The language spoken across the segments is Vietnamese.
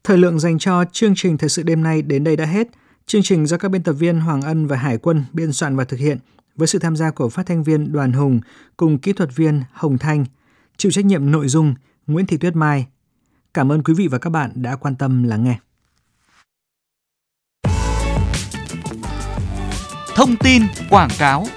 Thời lượng dành cho chương trình Thời sự đêm nay đến đây đã hết. Chương trình do các biên tập viên Hoàng Ân và Hải Quân biên soạn và thực hiện, với sự tham gia của phát thanh viên Đoàn Hùng cùng kỹ thuật viên Hồng Thanh, chịu trách nhiệm nội dung Nguyễn Thị Tuyết Mai. Cảm ơn quý vị và các bạn đã quan tâm lắng nghe. Thông tin quảng cáo.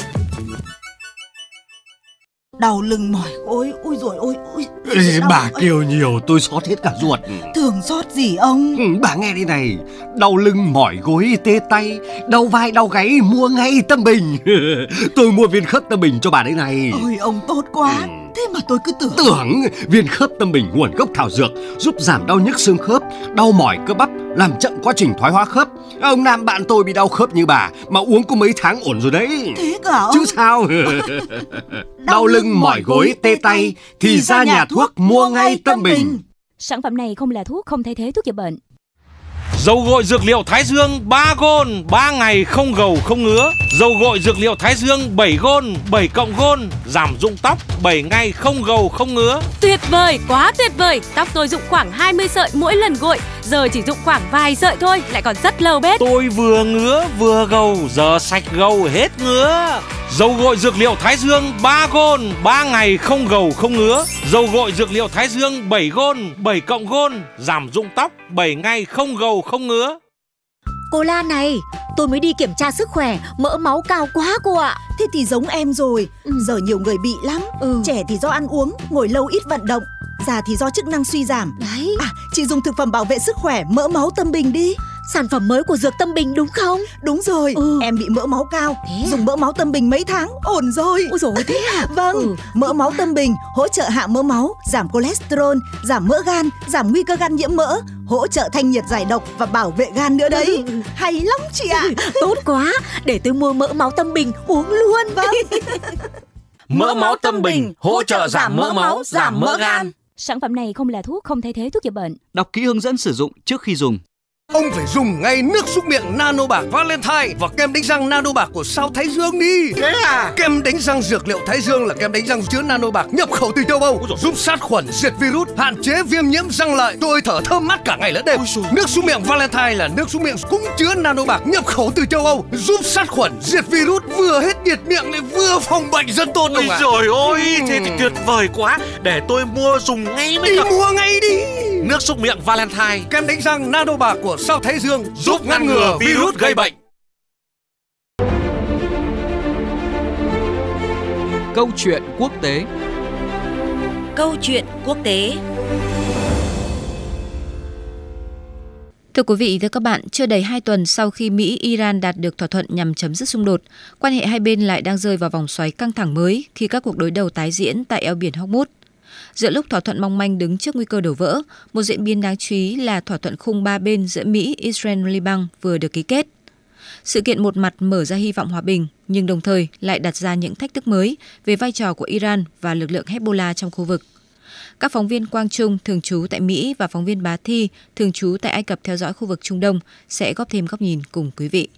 Đau lưng mỏi ôi, ôi rồi ôi. Bà kêu nhiều tôi xót hết cả ruột. Thường xót gì ông? Bà nghe đi này, đau lưng mỏi gối tê tay, đau vai đau gáy mua ngay Tâm Bình. Tôi mua viên khớp Tâm Bình cho bà đây này. Ôi ông tốt quá. Thế mà tôi cứ tưởng viên khớp Tâm Bình nguồn gốc thảo dược, giúp giảm đau nhức xương khớp, đau mỏi cơ bắp, làm chậm quá trình thoái hóa khớp. Ông nam bạn tôi bị đau khớp như bà mà uống có mấy tháng ổn rồi đấy. Thế cả ông? Chứ sao? Đau lưng mỏi gối tê tay thì ra nhà thuốc mua ngay Tâm Bình. Sản phẩm này không là thuốc, không thay thế thuốc chữa bệnh. Dầu gội dược liệu Thái Dương 3 gôn, 3 ngày không gầu không ngứa. Dầu gội dược liệu Thái Dương 7 gôn, 7 cộng gôn, giảm rụng tóc 7 ngày không gầu không ngứa. Tuyệt vời, quá tuyệt vời. Tóc tôi rụng khoảng 20 sợi mỗi lần gội, giờ chỉ rụng khoảng vài sợi thôi, lại còn rất lâu bết. Tôi vừa ngứa vừa gầu, giờ sạch gầu hết ngứa. Dầu gội dược liệu Thái Dương 3 gôn, 3 ngày không gầu không ngứa. Dầu gội dược liệu Thái Dương 7 gôn, 7 cộng gôn, giảm rụng tóc 7 ngày không gầu không ngứa. Cô Lan này, tôi mới đi kiểm tra sức khỏe, mỡ máu cao quá cô ạ. Thế thì giống em rồi. Giờ nhiều người bị lắm. Trẻ thì do ăn uống, ngồi lâu ít vận động, già thì do chức năng suy giảm. Đấy. Chị dùng thực phẩm bảo vệ sức khỏe mỡ máu Tâm Bình đi. Sản phẩm mới của dược Tâm Bình đúng không? Đúng rồi. Em bị mỡ máu cao, dùng mỡ máu Tâm Bình mấy tháng ổn rồi. Ôi dồi, thế à? Vâng. Mỡ máu Tâm Bình hỗ trợ hạ mỡ máu, giảm cholesterol, giảm mỡ gan, giảm nguy cơ gan nhiễm mỡ, hỗ trợ thanh nhiệt giải độc và bảo vệ gan nữa đấy. Hay lắm chị ạ. Tốt quá, để tôi mua mỡ máu Tâm Bình uống luôn. Vâng. Mỡ máu Tâm Bình hỗ trợ giảm mỡ máu, giảm mỡ gan. Sản phẩm này không là thuốc, không thay thế thuốc chữa bệnh. Đọc kỹ hướng dẫn sử dụng trước khi dùng. Ông phải dùng ngay nước súc miệng Nano Bạc Valentine và kem đánh răng Nano Bạc của sao Thái Dương đi. Thế à? Kem đánh răng dược liệu Thái Dương là kem đánh răng chứa Nano Bạc nhập khẩu từ châu Âu, giúp sát khuẩn, diệt virus, hạn chế viêm nhiễm răng lợi. Tôi thở thơm mát cả ngày lẫn đêm. Nước súc miệng Valentine là nước súc miệng cũng chứa Nano Bạc nhập khẩu từ châu Âu, giúp sát khuẩn, diệt virus, vừa hết nhiệt miệng lại vừa phòng bệnh rất tốt. Ôi trời ơi, thế thì tuyệt vời quá. Để tôi mua dùng ngay bây giờ. Mua ngay đi. Nước súc miệng Valentine, kem đánh răng Nano Bạc của sao Thái Dương, giúp ngăn ngừa virus gây bệnh. Câu chuyện quốc tế. Câu chuyện quốc tế. Thưa quý vị và các bạn, chưa đầy 2 tuần sau khi Mỹ-Iran đạt được thỏa thuận nhằm chấm dứt xung đột, quan hệ hai bên lại đang rơi vào vòng xoáy căng thẳng mới khi các cuộc đối đầu tái diễn tại eo biển Hormuz. Giữa lúc thỏa thuận mong manh đứng trước nguy cơ đổ vỡ, một diễn biến đáng chú ý là thỏa thuận khung 3 bên giữa Mỹ, Israel và Liban vừa được ký kết. Sự kiện một mặt mở ra hy vọng hòa bình, nhưng đồng thời lại đặt ra những thách thức mới về vai trò của Iran và lực lượng Hezbollah trong khu vực. Các phóng viên Quang Trung, thường trú tại Mỹ và phóng viên Bá Thi, thường trú tại Ai Cập theo dõi khu vực Trung Đông sẽ góp thêm góc nhìn cùng quý vị.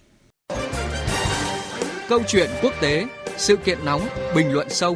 Câu chuyện quốc tế, sự kiện nóng, bình luận sâu.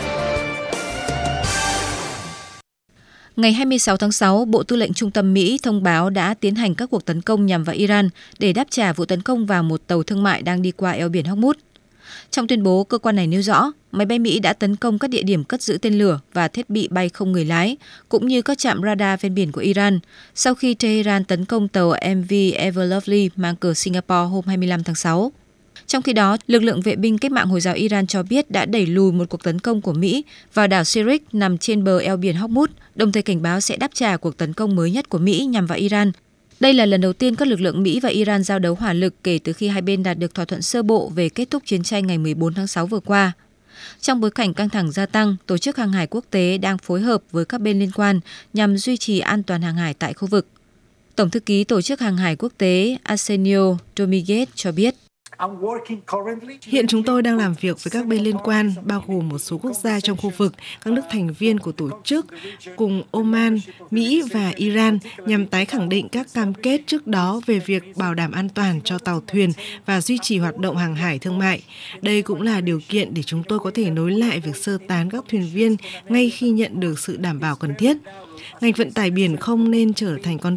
Ngày 26 tháng 6, Bộ Tư lệnh Trung tâm Mỹ thông báo đã tiến hành các cuộc tấn công nhằm vào Iran để đáp trả vụ tấn công vào một tàu thương mại đang đi qua eo biển Hormuz. Trong tuyên bố, cơ quan này nêu rõ, máy bay Mỹ đã tấn công các địa điểm cất giữ tên lửa và thiết bị bay không người lái, cũng như các trạm radar ven biển của Iran, sau khi Tehran tấn công tàu MV Everlovely mang cờ Singapore hôm 25 tháng 6. Trong khi đó, lực lượng vệ binh cách mạng Hồi giáo Iran cho biết đã đẩy lùi một cuộc tấn công của Mỹ vào đảo Sirik nằm trên bờ eo biển Hormuz, đồng thời cảnh báo sẽ đáp trả cuộc tấn công mới nhất của Mỹ nhằm vào Iran. Đây là lần đầu tiên các lực lượng Mỹ và Iran giao đấu hỏa lực kể từ khi hai bên đạt được thỏa thuận sơ bộ về kết thúc chiến tranh ngày 14 tháng 6 vừa qua. Trong bối cảnh căng thẳng gia tăng, Tổ chức Hàng hải Quốc tế đang phối hợp với các bên liên quan nhằm duy trì an toàn hàng hải tại khu vực. Tổng thư ký Tổ chức Hàng hải Quốc tế Arsenio Dominguez cho biết. Hiện chúng tôi đang làm việc với các bên liên quan, bao gồm một số quốc gia trong khu vực, các nước thành viên của tổ chức, cùng Oman, Mỹ và Iran nhằm tái khẳng định các cam kết trước đó về việc bảo đảm an toàn cho tàu thuyền và duy trì hoạt động hàng hải thương mại. Đây cũng là điều kiện để chúng tôi có thể nối lại việc sơ tán các thuyền viên ngay khi nhận được sự đảm bảo cần thiết. Ngành vận tải biển không nên trở thành con